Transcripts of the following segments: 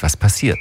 was passiert.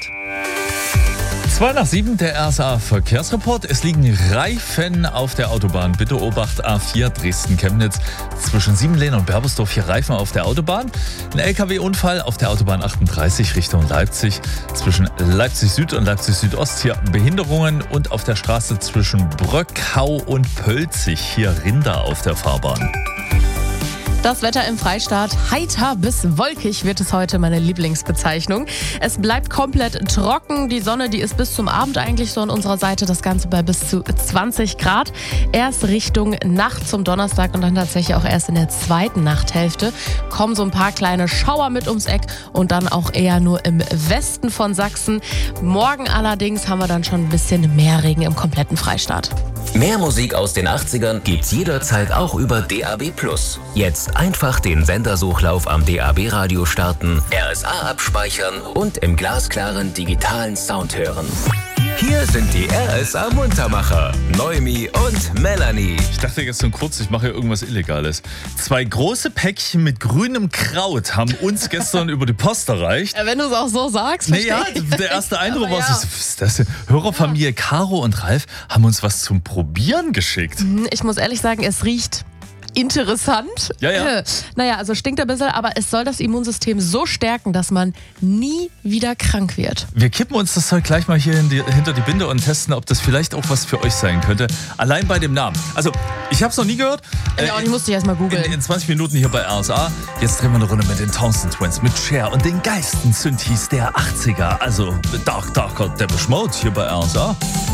6:02, der RSA-Verkehrsreport. Es liegen Reifen auf der Autobahn. Bitte Obacht, A4 Dresden-Chemnitz. Zwischen Siebenlehn und Berbersdorf hier Reifen auf der Autobahn. Ein LKW-Unfall auf der Autobahn 38 Richtung Leipzig. Zwischen Leipzig Süd und Leipzig Südost hier Behinderungen. Und auf der Straße zwischen Bröckau und Pölzig hier Rinder auf der Fahrbahn. Das Wetter im Freistaat, heiter bis wolkig wird es heute, meine Lieblingsbezeichnung. Es bleibt komplett trocken. Die Sonne, die ist bis zum Abend eigentlich so an unserer Seite. Das Ganze bei bis zu 20 Grad. Erst Richtung Nacht zum Donnerstag und dann tatsächlich auch erst in der zweiten Nachthälfte kommen so ein paar kleine Schauer mit ums Eck und dann auch eher nur im Westen von Sachsen. Morgen allerdings haben wir dann schon ein bisschen mehr Regen im kompletten Freistaat. Mehr Musik aus den 80ern gibt's jederzeit auch über DAB+. Jetzt einfach den Sendersuchlauf am DAB-Radio starten, RSA abspeichern und im glasklaren digitalen Sound hören. Hier sind die RSA-Muntermacher, Noemi und Melanie. Ich dachte gestern kurz, ich mache hier irgendwas Illegales. 2 große Päckchen mit grünem Kraut haben uns gestern über die Post erreicht. Wenn du es auch so sagst, Naja, der erste Eindruck war, was ist das? Hörerfamilie Caro und Ralf haben uns was zum Probieren geschickt. Ich muss ehrlich sagen, es riecht interessant. Ja. Naja, also stinkt ein bisschen, aber es soll das Immunsystem so stärken, dass man nie wieder krank wird. Wir kippen uns das Zeug gleich mal hier hinter die Binde und testen, ob das vielleicht auch was für euch sein könnte. Allein bei dem Namen. Also, ich habe es noch nie gehört. Ja, und ich musste erst mal googeln. In 20 Minuten hier bei RSA. Jetzt drehen wir eine Runde mit den Townsend Twins, mit Cher und den Geisten-Synthes der 80er. Also Darker Depeche Mode hier bei RSA.